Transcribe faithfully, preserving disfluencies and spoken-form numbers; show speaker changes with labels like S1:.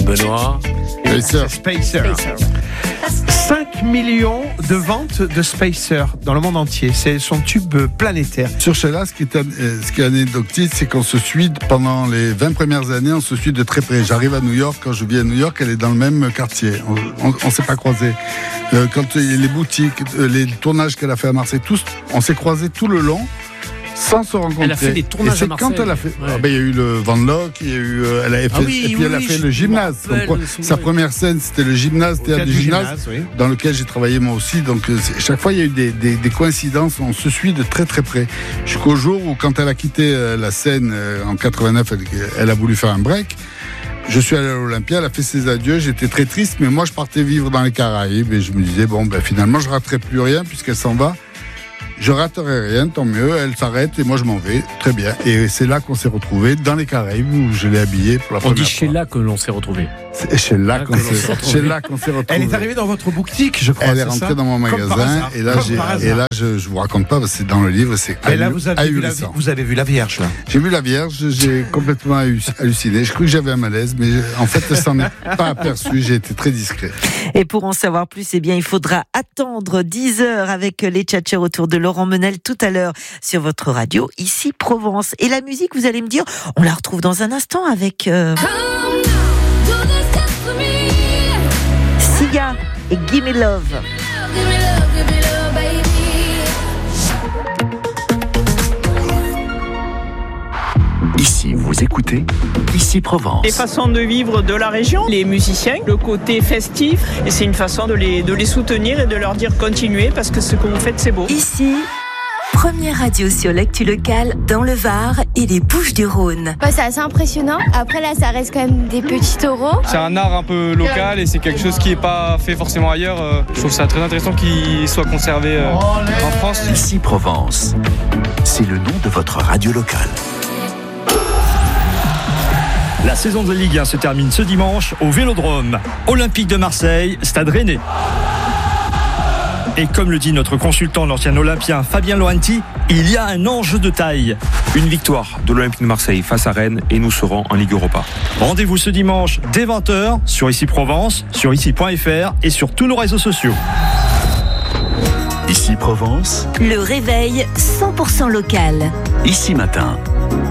S1: Benoît.
S2: Spacer.
S3: Spacer. cinq millions de ventes de Spacer dans le monde entier. C'est son tube planétaire.
S2: Sur Sheila, ce qui est, euh, ce qui est anecdotique, c'est qu'on se suit pendant les vingt premières années, on se suit de très près. J'arrive à New York, quand je vis à New York, elle est dans le même quartier. On ne s'est pas croisés. Euh, quand les boutiques, les tournages qu'elle a fait à Marseille, tous, on s'est croisés tout le long. Sans se rencontrer.
S1: Elle a fait des tournages
S2: et c'est
S1: à Marseille.
S2: Quand elle a fait,
S1: Ouais.
S2: ah ben, il y a eu le Van Lock, il y a eu, euh, elle a fait,
S1: Ah oui,
S2: et puis
S1: oui,
S2: elle a
S1: oui,
S2: fait
S1: je
S2: le gymnase.
S1: me rappelle
S2: Son-
S1: de
S2: sa
S1: son-
S2: première scène, c'était le gymnase, théâtre du gymnase,
S3: gymnase, oui.
S2: dans lequel j'ai travaillé moi aussi. Donc, euh, chaque fois, il y a eu des, des, des coïncidences. On se suit de très très près. Jusqu'au jour où, quand elle a quitté euh, la scène euh, en quatre-vingt-neuf, elle, elle a voulu faire un break. Je suis allé à l'Olympia, elle a fait ses adieux, j'étais très triste, mais moi je partais vivre dans les Caraïbes et je me disais, bon, ben finalement je raterai plus rien puisqu'elle s'en va. Je raterai rien, tant mieux, elle s'arrête et moi je m'en vais, très bien. Et c'est là qu'on s'est retrouvés, dans les Caraïbes, où je l'ai habillée pour la
S1: On
S2: première
S1: dit
S2: fois.
S1: chez là que l'on s'est retrouvés.
S2: C'est chez là qu'on
S1: Ah,
S2: s'est,
S1: qu'on s'est
S2: chez là qu'on s'est retrouvés.
S3: Elle est arrivée dans votre boutique, je crois.
S2: Elle est
S3: c'est
S2: rentrée
S3: ça
S2: dans mon
S3: Comme par
S2: magasin
S3: hasard.
S2: et là,
S3: Comme
S2: j'ai,
S3: par
S2: et
S3: hasard.
S2: là je, je vous raconte pas, parce que c'est dans le livre, c'est
S3: Et là, vous avez, vu la,
S2: ahurissant.
S3: vous avez vu la Vierge, là.
S2: J'ai vu la Vierge, j'ai complètement halluciné. Je crois que j'avais un malaise, mais en fait, elle s'en est pas aperçue. J'ai été très discret.
S4: Et pour en savoir plus, eh bien, il faudra attendre dix heures avec les tchatchers autour de Laurent Menel tout à l'heure sur votre radio, ici Provence. Et la musique, vous allez me dire, on la retrouve dans un instant avec euh... Sia et Gimme Love.
S5: Ici, vous écoutez Ici Provence.
S6: Les façons de vivre de la région, les musiciens, le côté festif, et c'est une façon de les, de les soutenir et de leur dire continuez parce que ce que vous faites c'est beau.
S7: Ici, première radio sur l'actu locale dans le Var et les Bouches-du-Rhône.
S8: Bah, c'est assez impressionnant. Après là, ça reste quand même des petits taureaux.
S9: C'est un art un peu local et c'est quelque chose qui n'est pas fait forcément ailleurs. Je trouve ça très intéressant qu'il soit conservé en France.
S5: Ici Provence, c'est le nom de votre radio locale.
S10: La saison de Ligue un se termine ce dimanche au Vélodrome. Olympique de Marseille, Stade Rennais. Et comme le dit notre consultant, l'ancien Olympien Fabien Loanti, il y a un enjeu de taille.
S11: Une victoire de l'Olympique de Marseille face à Rennes et nous serons en Ligue Europa.
S10: Rendez-vous ce dimanche dès vingt heures sur Ici Provence, sur ici point f r et sur tous nos réseaux sociaux.
S5: Ici Provence,
S7: Le réveil cent pour cent local.
S5: Ici Matin.